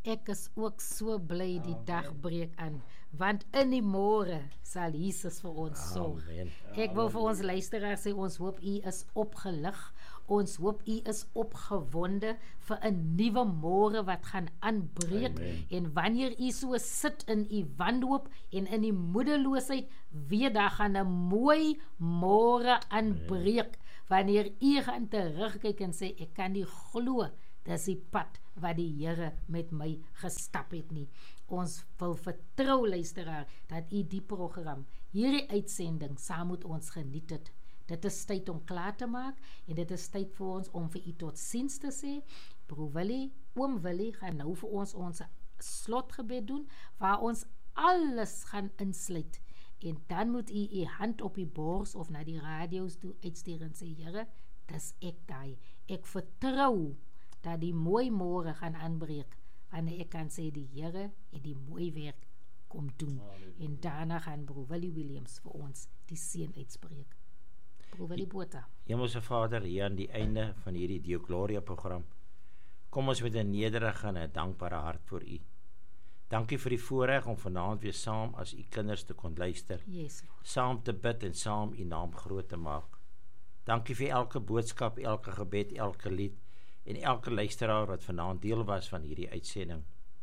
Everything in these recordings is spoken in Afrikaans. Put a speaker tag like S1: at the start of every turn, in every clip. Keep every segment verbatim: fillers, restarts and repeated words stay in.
S1: Ek is ook so bly die dag breek aan, want in die môre sal Jesus vir ons sorg. Ek wil vir ons luisteraars sê, ons hoop u is opgelig, ons hoop u is opgewonde vir 'n nuwe môre wat gaan aanbreek. Amen. En wanneer u so sit in u wanhoop en in die moedeloosheid, weet daar gaan 'n mooi môre aanbreek. Wanneer u gaan terugkyk en sê, ek kan nie glo, dis die pad wat die Here met my gestap het nie. Ons wil vertrou, luisteraar, dat u die program, hierdie uitsending, saam met ons geniet het. Dit is tyd om klaar te maak, en dit is tyd vir ons om vir u tot ziens te sê. Broer Willie, oom Willie, gaan nou vir ons ons slotgebed doen, waar ons alles gaan insluit. En dan moet u u hand op die bors of na die radio's toe uitstuur en sê, Here, dis ek daai. Ek vertrou dat die mooi môre gaan aanbreek, wanneer ek kan sê, die Here het die mooi werk kom doen. Halleluja. En daarna gaan broer Willie Williams vir ons die seën uitspreek. Broer Willie Botha.
S2: Hemelse Vader, hier aan die einde van hierdie Deo Gloria program, kom ons met 'n nederige en 'n dankbare hart voor u. Dankie vir die voorreg om vanaand weer saam as u kinders te kon luister,
S1: yes,
S2: saam te bid en saam u naam groot te maak. Dankie vir elke boodskap, elke gebed, elke lied en elke luisteraar wat vanaand deel was van hierdie uitsending.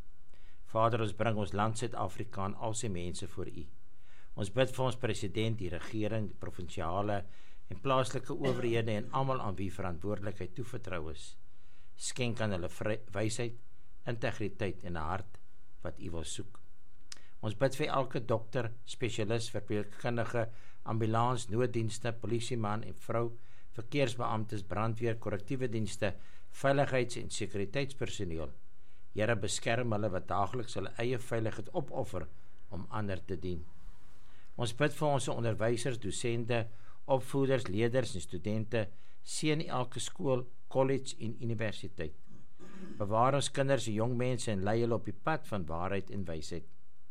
S2: Vader, ons bring ons land Suid-Afrika en al sy mense voor u. Ons bid vir ons president, die regering, die provinsiale en plaaslike owerhede en almal aan wie verantwoordelikheid toevertrou is. Skenk aan hulle wysheid, integriteit en 'n hart wat u wil soek. Ons bid vir elke dokter, spesialis, verpleegkundige, ambulans, nooddienste, polisieman en vrou, verkeersbeamptes, brandweer, korrektiewe dienste, veiligheids- en sekuriteitspersoneel. Here, beskerm hulle wat daagliks hulle eie veiligheid opoffer om ander te dien. Ons bid vir ons onderwysers, dosente, opvoeders, leerders en studente, seën elke skool, college en universiteit. Bewaar ons kinders en jong mense en lei hulle op die pad van waarheid en wysheid.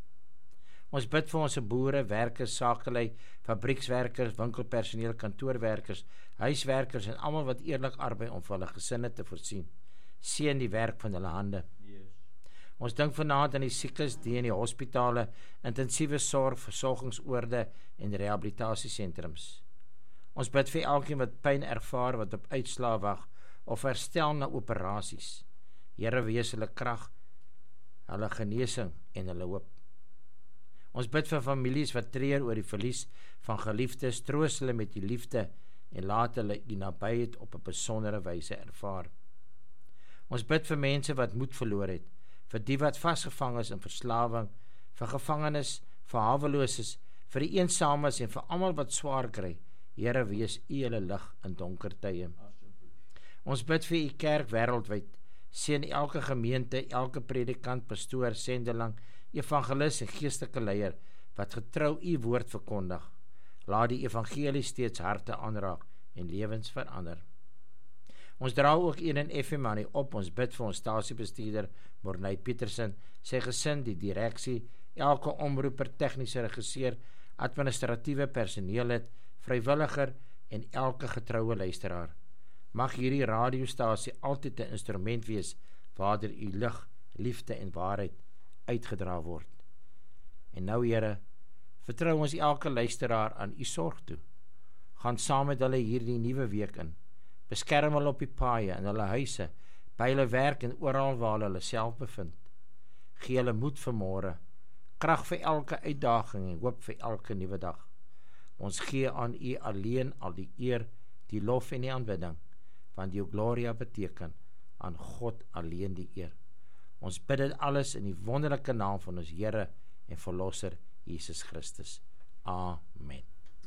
S2: Ons bid vir ons boere, werkers, sakelei, fabriekswerkers, winkelpersoneel, kantoorwerkers, huiswerkers en almal wat eerlik arbei om vir hulle gesinne te voorsien. Seën die werk van hulle hande. Yes. Ons dink vanaand aan die siekes, die in die hospitale, intensiewe sorg, versorgingsoorde en rehabilitasiesentrums. Ons bid vir elkeen wat pyn ervaar, wat op uitslae wag of herstel na operasies. Here, wees hulle krag, hulle genesing en hulle hoop. Ons bid vir families wat treur oor die verlies van geliefdes, troos hulle met die liefde en laat hulle die nabyheid op 'n besondere wyse ervaar. Ons bid vir mense wat moed verloor het, vir die wat vasgevang is in verslawing, vir gevangenes, vir haweloses, vir die eensames en vir almal wat swaar kry. Here, wees u hulle lig in donker tye. Ons bid vir u kerk wêreldwyd. Seën elke gemeente, elke predikant, pastoor, sendeling, evangelis en geestelike leier wat getrou u woord verkondig. Laat die evangelie steeds harte aanraak en lewens verander. Ons dra ook een en F M aan op. Ons bid vir ons stasiebestuurder Morney Petersen, sy gesin, die direksie, elke omroeper, tegniese regisseur, administratiewe personeellid, vrywilliger en elke getroue luisteraar. Mag hierdie radiostasie altyd 'n instrument wees waardeur u lig, liefde en waarheid uitgedra word. En nou, Here, vertrou ons elke luisteraar aan u sorg toe. Gaan saam met hulle hierdie nuwe week in. Beskerm hulle op die paaie, in hulle huise, by hulle werk en oral waar hulle hulle self bevind. Gee hulle moed vir môre, krag vir elke uitdaging en hoop vir elke nuwe dag. Ons gee aan u alleen al die eer, die lof en die aanbidding, want Deo Gloria beteken aan God alleen die eer. Ons bid dit alles in die wonderlike naam van ons Here en Verlosser Jesus Christus. Amen.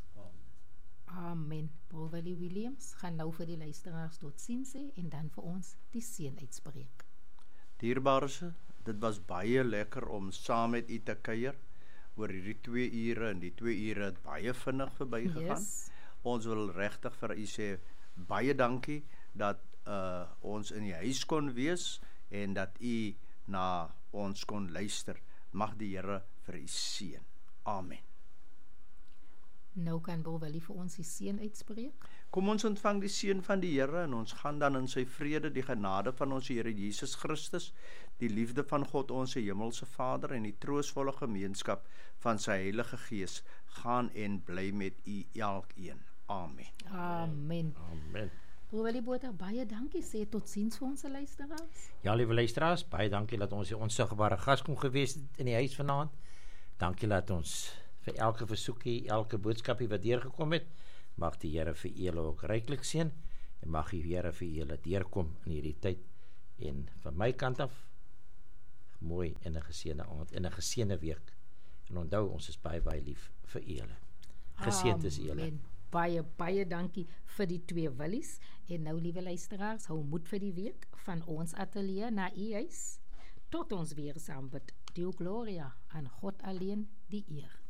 S1: Amen. Broer Willie Williams gaan nou vir die luisteraars tot ziens sê en dan vir ons die seën uitspreek.
S3: Dierbaarse, dit was baie lekker om saam met u te kuier oor hierdie twee ure en die twee ure het baie vinnig verbygegaan. Yes. Ons wil regtig vir u sê baie dankie dat uh, ons in die huis kon wees en dat u na ons kon luister. Mag die Here vir u seën. Amen.
S1: Nou kan Bro Willie vir ons die seën uitspreek.
S3: Kom ons ontvang die seën van die Here en ons gaan dan in sy vrede, die genade van ons Here Jesus Christus, die liefde van God ons hemelse Vader en die troostvolle gemeenskap van sy Heilige Gees gaan en bly met u elkeen. Amen.
S1: Amen.
S2: Amen.
S1: Bro Willie Botha, baie dankie, sê tot ziens vir ons luisteraars.
S2: Ja, liewe luisteraars, baie dankie dat ons die onsigbare gas kon gewees het in die huis vanaand. Dankie dat ons vir elke versoekie, elke boodskapie wat deurgekom het, mag die Here vir julle ook ryklik seën en mag die Here vir julle deurkom in hierdie tyd. En van my kant af, mooi en 'n geseënde aand en 'n geseënde week. En onthou, ons is baie baie lief vir julle. Geseënd is julle.
S1: Amen. Baie, baie dankie vir die twee Willies. En nou, liewe luisteraars, hou moed vir die week van ons ateljee na u huis. Tot ons weer saam bid. Deo Gloria aan God alleen die eer.